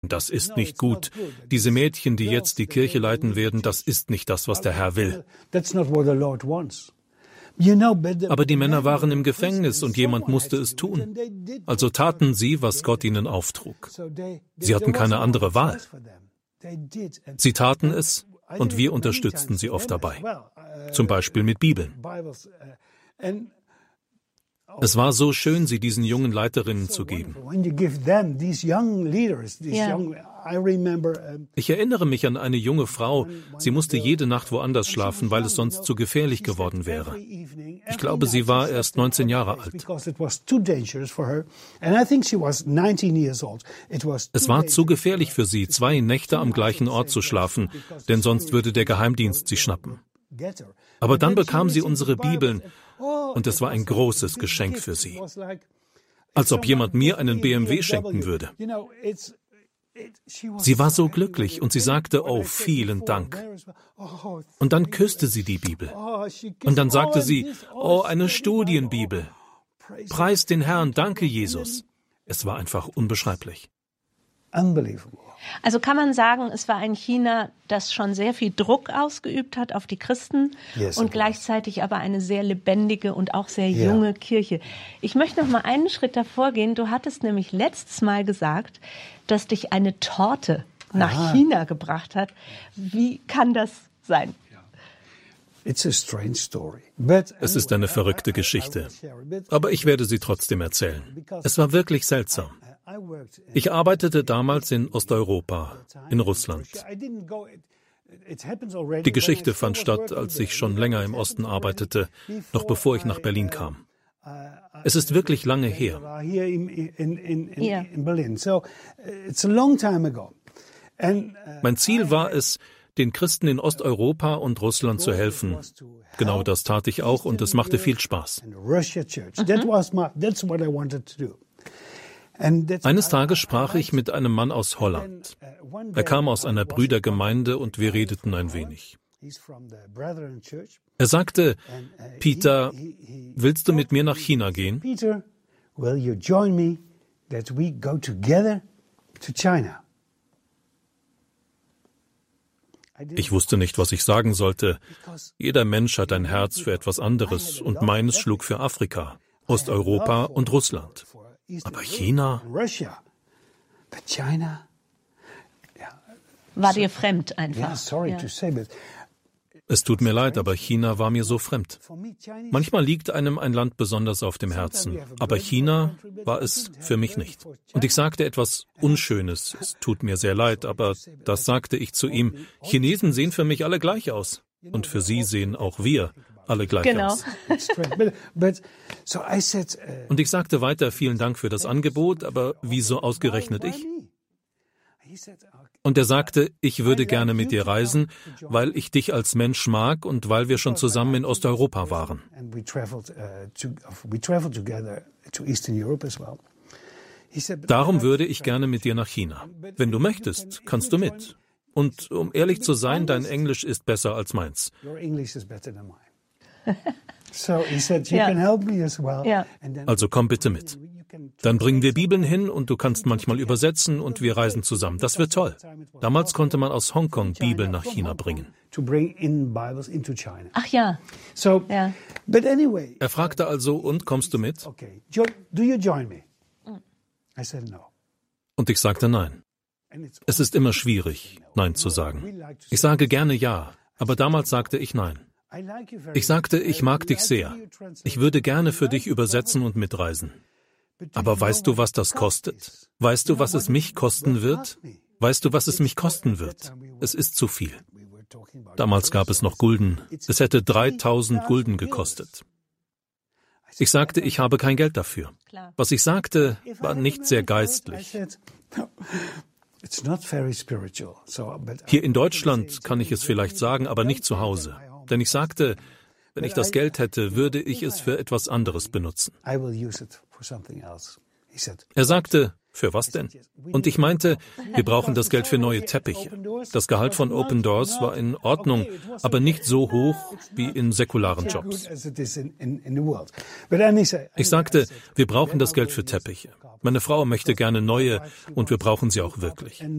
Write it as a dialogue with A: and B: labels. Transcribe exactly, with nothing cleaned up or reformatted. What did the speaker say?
A: Das ist nicht gut. Diese Mädchen, die jetzt die Kirche leiten werden, das ist nicht das, was der Herr will. Aber die Männer waren im Gefängnis und jemand musste es tun. Also taten sie, was Gott ihnen auftrug. Sie hatten keine andere Wahl. Sie taten es und wir unterstützten sie oft dabei. Zum Beispiel mit Bibeln. Es war so schön, sie diesen jungen Leiterinnen zu geben.
B: Ja.
A: Ich erinnere mich an eine junge Frau, sie musste jede Nacht woanders schlafen, weil es sonst zu gefährlich geworden wäre. Ich glaube, sie war erst neunzehn Jahre alt. Es war zu gefährlich für sie, zwei Nächte am gleichen Ort zu schlafen, denn sonst würde der Geheimdienst sie schnappen. Aber dann bekam sie unsere Bibeln und es war ein großes Geschenk für sie. Als ob jemand mir einen B M W schenken würde. Sie war so glücklich und sie sagte, oh, vielen Dank. Und dann küsste sie die Bibel. Und dann sagte sie, oh, eine Studienbibel. Preis den Herrn, danke Jesus. Es war einfach unbeschreiblich.
B: Also kann man sagen, es war ein China, das schon sehr viel Druck ausgeübt hat auf die Christen
C: Yes,
B: und
C: it was.
B: gleichzeitig aber eine sehr lebendige und auch sehr junge
C: Ja.
B: Kirche. Ich möchte noch mal einen Schritt davor gehen. Du hattest nämlich letztes Mal gesagt, dass dich eine Torte nach
C: Aha.
B: China gebracht hat. Wie kann das sein?
C: It's a strange story. But
A: Es ist eine verrückte Geschichte. Aber ich werde sie trotzdem erzählen. Es war wirklich seltsam. Ich arbeitete damals in Osteuropa, in Russland. Die Geschichte fand statt, als ich schon länger im Osten arbeitete, noch bevor ich nach Berlin kam. Es ist wirklich lange her.
C: Hier in, in, in, in,
B: Ja.
C: in Berlin. So it's a long time ago. And, uh,
A: Mein Ziel war es, den Christen in Osteuropa und Russland zu helfen. Genau das tat ich auch und es machte viel Spaß.
C: and Russia Church. That was my. That's what I wanted to do. And that's
A: Eines Tages sprach ich mit einem Mann aus Holland. Er kam aus einer Brüdergemeinde und wir redeten ein wenig.
C: He's from the Brethren Church.
A: Er sagte,
C: And, uh,
A: Peter,
C: he- he- he-
A: willst du mit mir nach China gehen?
C: Peter, will you join me that we go together to China? I didn't-
A: Ich wusste nicht, was ich sagen sollte. Jeder Mensch hat ein Herz für etwas anderes und meines schlug für Afrika, Osteuropa und Russland. Aber China?
C: Russia. But China?
B: War dir fremd einfach?
C: Yeah, sorry
B: Ja.
C: to say, but
A: Es tut mir leid, aber China war mir so fremd.
C: for me, Chinese.
A: Manchmal liegt einem ein Land besonders auf dem Herzen, aber China war es für mich nicht. Und ich sagte etwas Unschönes, es tut mir sehr leid, aber das sagte ich zu ihm, Chinesen sehen für mich alle gleich aus. Und für sie sehen auch wir alle gleich
B: Genau.
A: aus.
C: It's strange. But, but so I said, uh,
A: Und ich sagte weiter, vielen Dank für das Angebot, aber wieso ausgerechnet ich?
C: me? He said, okay.
A: Und er sagte, ich würde gerne mit dir reisen, weil ich dich als Mensch mag und weil wir schon zusammen in Osteuropa waren.
C: And we traveled, uh, to, we traveled together to Eastern Europe as well. He said, but
A: Darum würde ich gerne mit dir nach China. Wenn du möchtest, kannst du mit. Und um ehrlich zu sein, dein Englisch ist besser als meins.
C: your English is better than mine. So he said, you
B: Ja.
C: can help me as well.
B: Ja.
C: And then
A: Also komm bitte mit.
C: you can
A: Dann bringen wir Bibeln hin und du kannst manchmal übersetzen und wir reisen zusammen. Das wird toll. Damals konnte man aus Hongkong Bibeln nach China bringen.
C: to bring in Bibles into China.
B: Ach ja,
C: So,
B: Ja.
C: but anyway,
A: Er fragte also, und kommst du mit?
C: okay, jo- do you join me? I said no.
A: Und ich sagte nein.
C: And it's
A: Es ist immer schwierig, Nein zu sagen. Ich sage gerne ja, aber damals sagte ich nein.
C: I like you very
A: Ich sagte, ich mag dich sehr. Ich würde gerne für dich übersetzen und mitreisen. Aber weißt du, was das kostet? Weißt du, was es mich kosten wird? Weißt du, was es mich kosten wird? Es ist zu viel. Damals gab es noch Gulden. Es hätte dreitausend Gulden gekostet. Ich sagte, ich habe kein Geld dafür.
B: klar.
A: Was ich sagte, war nicht sehr
C: I
A: geistlich.
C: said, no, it's not very spiritual. So, but
A: Hier in Deutschland kann ich es vielleicht sagen, aber nicht zu Hause. Denn ich sagte, wenn ich das Geld hätte, würde ich es für etwas anderes benutzen.
C: I will use it for something else. He said,
A: Er sagte, Für was denn? Und ich meinte, wir brauchen das Geld für neue Teppiche. Das Gehalt von Open Doors war in Ordnung, aber nicht so hoch wie in säkularen Jobs. Ich sagte, wir brauchen das Geld für Teppiche. Meine Frau möchte gerne neue und wir brauchen sie auch wirklich.